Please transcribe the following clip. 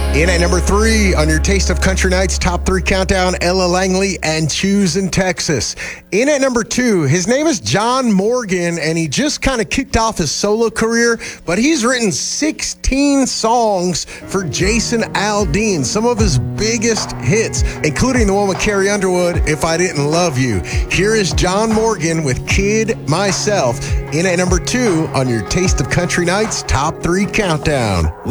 In at number 3 on your Taste of Country Nights Top 3 Countdown, Ella Langley and Choose in Texas. In at number 2, his name is John Morgan, and he just kind of kicked off his solo career, but he's written 16 songs for Jason Aldean, some of his biggest hits, including the one with Carrie Underwood, If I Didn't Love You. Here is John Morgan with Kid Myself, in at number 2 on your Taste of Country Nights Top 3 Countdown.